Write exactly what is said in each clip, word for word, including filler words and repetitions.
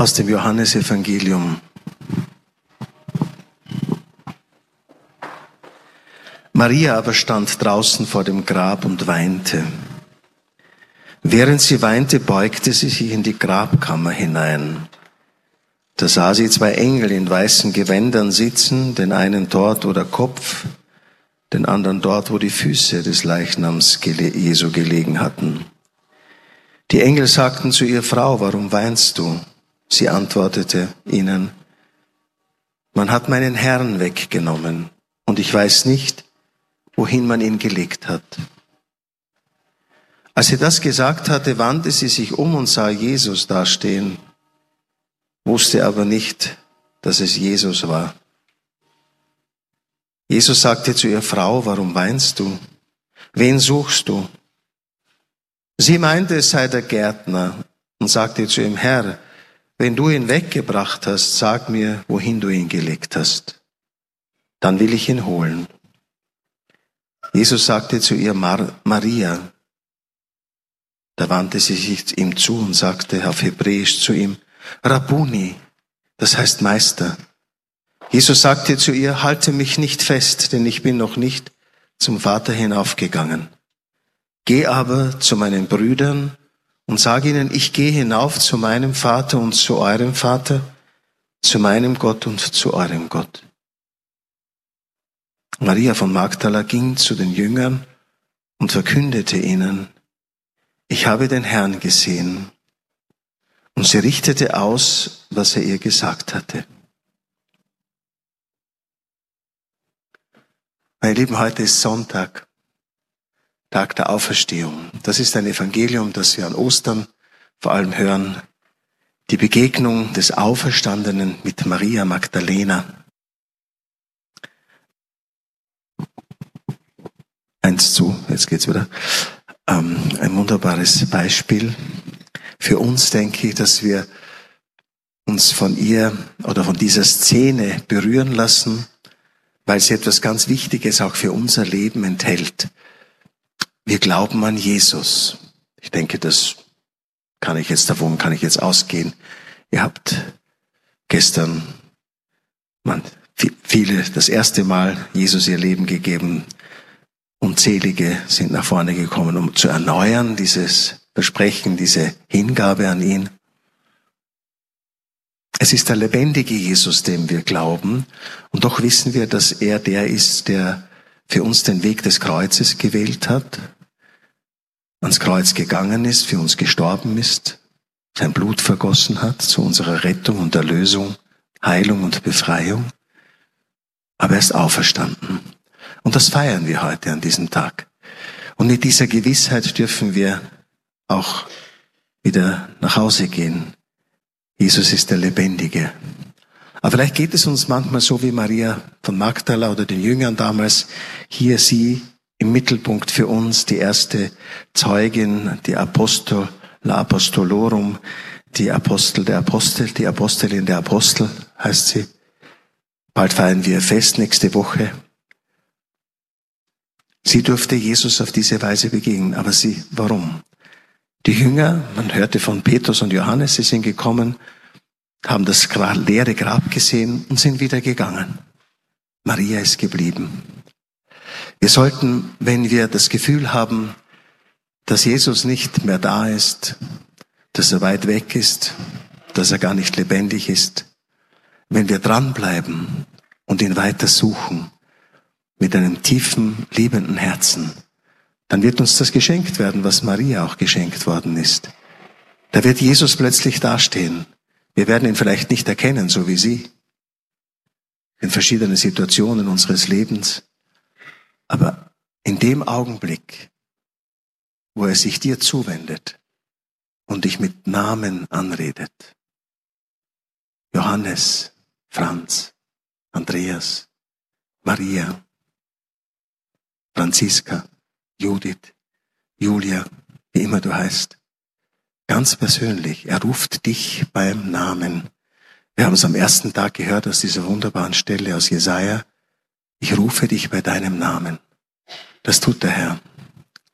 Aus dem Johannesevangelium. Maria aber stand draußen vor dem Grab und weinte. Während sie weinte, beugte sie sich in die Grabkammer hinein. Da sah sie zwei Engel in weißen Gewändern sitzen, den einen dort, wo der Kopf, den anderen dort, wo die Füße des Leichnams Jesu gelegen hatten. Die Engel sagten zu ihr: Frau, warum weinst du? Sie antwortete ihnen: Man hat meinen Herrn weggenommen, und ich weiß nicht, wohin man ihn gelegt hat. Als sie das gesagt hatte, wandte sie sich um und sah Jesus dastehen, wusste aber nicht, dass es Jesus war. Jesus sagte zu ihr: Frau, warum weinst du? Wen suchst du? Sie meinte, es sei der Gärtner, und sagte zu ihm: Herr, wenn du ihn weggebracht hast, sag mir, wohin du ihn gelegt hast. Dann will ich ihn holen. Jesus sagte zu ihr: Mar- Maria. Da wandte sie sich ihm zu und sagte auf Hebräisch zu ihm: Rabbuni, das heißt Meister. Jesus sagte zu ihr: Halte mich nicht fest, denn ich bin noch nicht zum Vater hinaufgegangen. Geh aber zu meinen Brüdern und sag ihnen, ich gehe hinauf zu meinem Vater und zu eurem Vater, zu meinem Gott und zu eurem Gott. Maria von Magdala ging zu den Jüngern und verkündete ihnen: Ich habe den Herrn gesehen. Und sie richtete aus, was er ihr gesagt hatte. Meine Lieben, heute ist Sonntag, Tag der Auferstehung. Das ist ein Evangelium, das wir an Ostern vor allem hören. Die Begegnung des Auferstandenen mit Maria Magdalena. Eins zu, jetzt geht's wieder. Ähm, ein wunderbares Beispiel für uns, denke ich, dass wir uns von ihr oder von dieser Szene berühren lassen, weil sie etwas ganz Wichtiges auch für unser Leben enthält. Wir glauben an Jesus. Ich denke, das kann ich jetzt, davon kann ich jetzt ausgehen. Ihr habt gestern, man, viele das erste Mal Jesus ihr Leben gegeben. Unzählige sind nach vorne gekommen, um zu erneuern dieses Versprechen, diese Hingabe an ihn. Es ist der lebendige Jesus, dem wir glauben. Und doch wissen wir, dass er der ist, der für uns den Weg des Kreuzes gewählt hat, ans Kreuz gegangen ist, für uns gestorben ist, sein Blut vergossen hat zu unserer Rettung und Erlösung, Heilung und Befreiung. Aber er ist auferstanden. Und das feiern wir heute an diesem Tag. Und mit dieser Gewissheit dürfen wir auch wieder nach Hause gehen. Jesus ist der Lebendige. Aber vielleicht geht es uns manchmal so wie Maria von Magdala oder den Jüngern damals. Hier sie im Mittelpunkt für uns, die erste Zeugin, die Apostel, la Apostolorum, die Apostel der Apostel, die Apostelin der Apostel heißt sie. Bald feiern wir Fest, nächste Woche. Sie durfte Jesus auf diese Weise begegnen. Aber sie, warum? Die Jünger, man hörte von Petrus und Johannes, sie sind gekommen, haben das leere Grab gesehen und sind wieder gegangen. Maria ist geblieben. Wir sollten, wenn wir das Gefühl haben, dass Jesus nicht mehr da ist, dass er weit weg ist, dass er gar nicht lebendig ist, wenn wir dranbleiben und ihn weiter suchen, mit einem tiefen, liebenden Herzen, dann wird uns das geschenkt werden, was Maria auch geschenkt worden ist. Da wird Jesus plötzlich dastehen. Wir werden ihn vielleicht nicht erkennen, so wie sie, in verschiedenen Situationen unseres Lebens. Aber in dem Augenblick, wo er sich dir zuwendet und dich mit Namen anredet, Johannes, Franz, Andreas, Maria, Franziska, Judith, Julia, wie immer du heißt, ganz persönlich, er ruft dich beim Namen. Wir haben es am ersten Tag gehört aus dieser wunderbaren Stelle aus Jesaja. Ich rufe dich bei deinem Namen. Das tut der Herr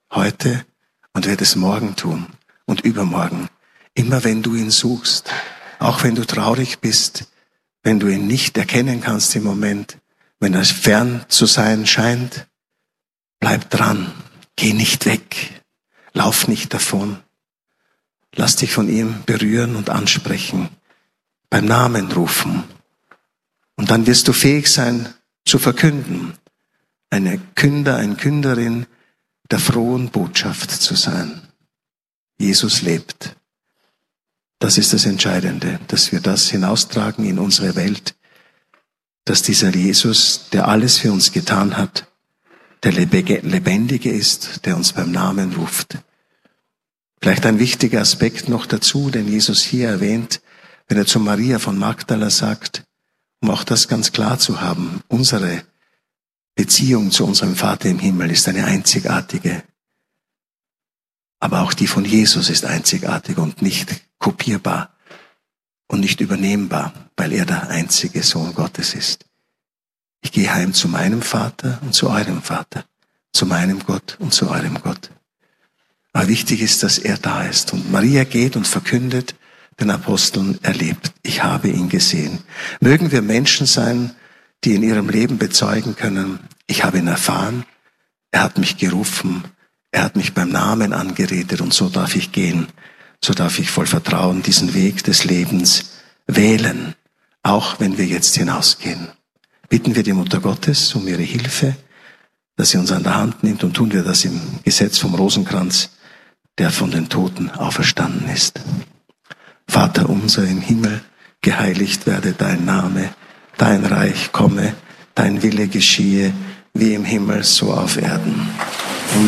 heute und wird es morgen tun und übermorgen. Immer wenn du ihn suchst, Auch wenn du traurig bist, wenn du ihn nicht erkennen kannst im Moment, wenn er fern zu sein scheint, bleib dran, geh nicht weg, lauf nicht davon. Lass dich von ihm berühren und ansprechen, beim Namen rufen. Und dann wirst du fähig sein, zu verkünden, eine Künder, eine Künderin der frohen Botschaft zu sein. Jesus lebt. Das ist das Entscheidende, dass wir das hinaustragen in unsere Welt, dass dieser Jesus, der alles für uns getan hat, der Lebendige ist, der uns beim Namen ruft. Vielleicht ein wichtiger Aspekt noch dazu, den Jesus hier erwähnt, wenn er zu Maria von Magdala sagt, um auch das ganz klar zu haben, unsere Beziehung zu unserem Vater im Himmel ist eine einzigartige. Aber auch die von Jesus ist einzigartig und nicht kopierbar und nicht übernehmbar, weil er der einzige Sohn Gottes ist. Ich gehe heim zu meinem Vater und zu eurem Vater, zu meinem Gott und zu eurem Gott. Aber wichtig ist, dass er da ist. Und Maria geht und verkündet den Aposteln, er lebt. Ich habe ihn gesehen. Mögen wir Menschen sein, die in ihrem Leben bezeugen können, ich habe ihn erfahren, er hat mich gerufen, er hat mich beim Namen angeredet und so darf ich gehen. So darf ich voll Vertrauen diesen Weg des Lebens wählen, auch wenn wir jetzt hinausgehen. Bitten wir die Mutter Gottes um ihre Hilfe, dass sie uns an der Hand nimmt, und tun wir das im Gesetz vom Rosenkranz, der von den Toten auferstanden ist. Vater unser im Himmel, geheiligt werde dein Name, dein Reich komme, dein Wille geschehe, wie im Himmel so auf Erden.